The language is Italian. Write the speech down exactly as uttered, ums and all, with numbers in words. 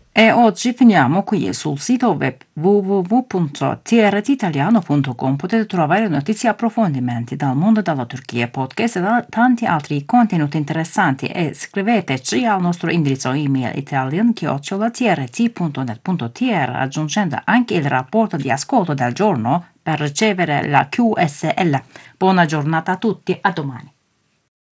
E oggi finiamo qui sul sito web w w w punto t r t italiano punto com. Potete trovare notizie e approfondimenti dal mondo della Turchia, podcast e da- tanti altri contenuti interessanti e scriveteci al nostro indirizzo email italian chiocciola t r t punto net punto t r aggiungendo anche il rapporto di ascolto del giorno per ricevere la Q S L. Buona giornata a tutti, a domani.